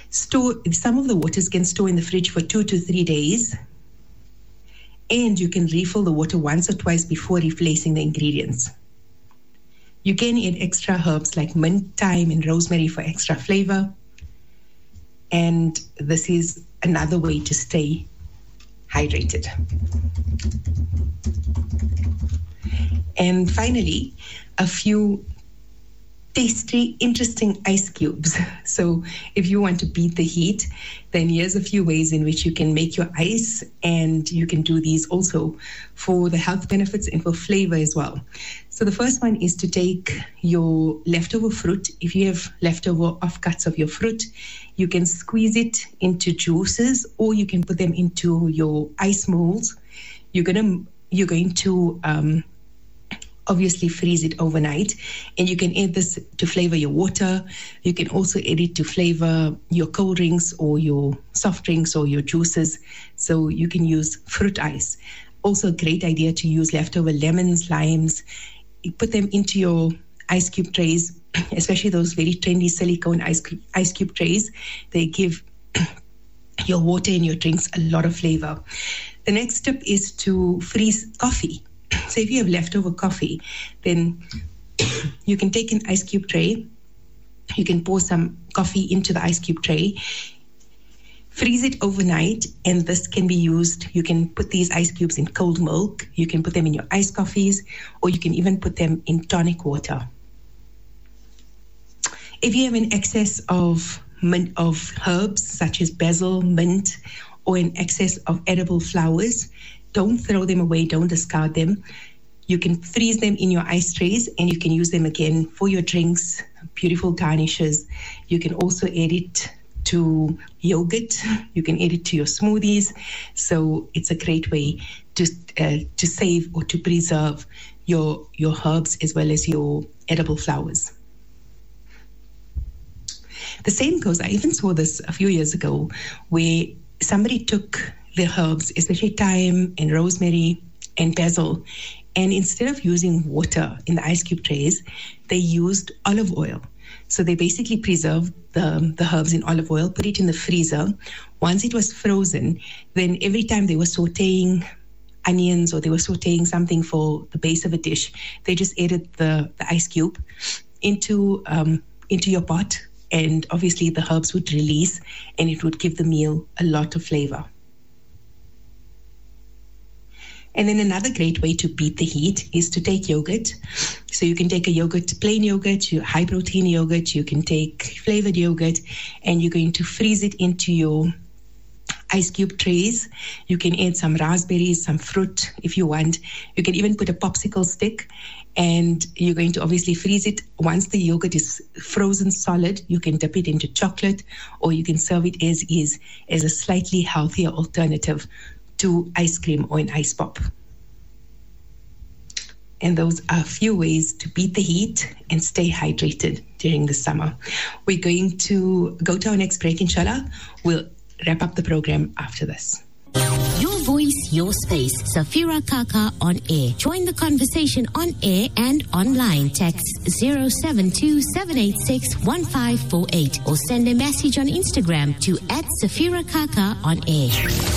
Some of the waters can store in the fridge for 2 to 3 days. And you can refill the water once or twice before replacing the ingredients. You can add extra herbs like mint, thyme, and rosemary for extra flavor. And this is another way to stay hydrated. And finally, a few tasty, interesting ice cubes. So if you want to beat the heat, then here's a few ways in which you can make your ice, and you can do these also for the health benefits and for flavor as well. So the first one is to take your leftover fruit. If you have leftover offcuts of your fruit, you can squeeze it into juices, or you can put them into your ice molds. You're going to obviously freeze it overnight, and you can add this to flavor your water. You can also add it to flavor your cold drinks or your soft drinks or your juices. So you can use fruit ice. Also a great idea to use leftover lemons, limes. You put them into your ice cube trays, especially those very trendy silicone ice cube trays. They give your water and your drinks a lot of flavor. The next step is to freeze coffee. So if you have leftover coffee, then you can take an ice cube tray. You can pour some coffee into the ice cube tray, freeze it overnight, and this can be used. You can put these ice cubes in cold milk. You can put them in your iced coffees, or you can even put them in tonic water. If you have an excess of herbs such as basil, mint, or an excess of edible flowers, don't throw them away, don't discard them. You can freeze them in your ice trays, and you can use them again for your drinks, beautiful garnishes. You can also add it to yogurt. You can add it to your smoothies. So it's a great way to save or to preserve your herbs as well as your edible flowers. The same goes, I even saw this a few years ago, where somebody took the herbs, especially thyme and rosemary and basil, and instead of using water in the ice cube trays, they used olive oil. So they basically preserved the herbs in olive oil, put it in the freezer. Once it was frozen, then every time they were sauteing onions or they were sauteing something for the base of a dish, they just added the ice cube into your pot, and obviously the herbs would release, and it would give the meal a lot of flavor. And then another great way to beat the heat is to take yogurt. So you can take a yogurt, plain yogurt, high protein yogurt, you can take flavored yogurt, and you're going to freeze it into your ice cube trays. You can add some raspberries, some fruit if you want. You can even put a popsicle stick, and you're going to obviously freeze it. Once the yogurt is frozen solid, you can dip it into chocolate, or you can serve it as is, as a slightly healthier alternative to ice cream or an ice pop. And those are a few ways to beat the heat and stay hydrated during the summer. We're going to go to our next break, inshallah. We'll wrap up the program after this. Your voice, your space. Safira Kaka on air. Join the conversation on air and online. Text 072-786-1548 or send a message on Instagram to @Safira Kaka on air.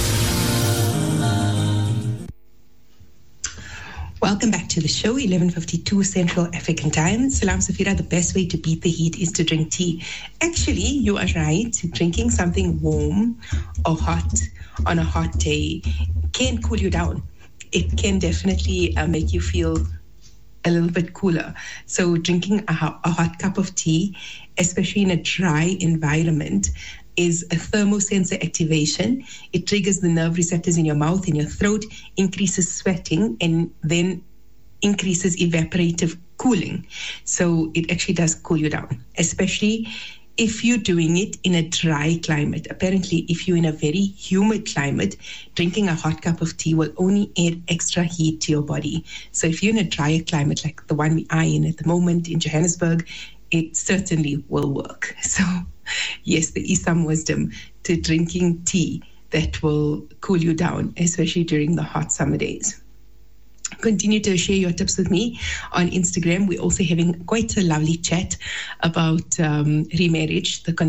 Welcome back to the show, 11:52 Central African Time. Salam Safira, the best way to beat the heat is to drink tea. Actually, you are right. Drinking something warm or hot on a hot day can cool you down. It can definitely make you feel a little bit cooler. So drinking a hot cup of tea, especially in a dry environment, is a thermosensor activation. It triggers the nerve receptors in your mouth, in your throat, increases sweating, and then increases evaporative cooling. So it actually does cool you down, especially if you're doing it in a dry climate. Apparently, if you're in a very humid climate, drinking a hot cup of tea will only add extra heat to your body. So if you're in a drier climate like the one we are in at the moment in Johannesburg, it certainly will work. So yes, there is some wisdom to drinking tea that will cool you down, especially during the hot summer days. Continue to share your tips with me on Instagram. We're also having quite a lovely chat about remarriage, the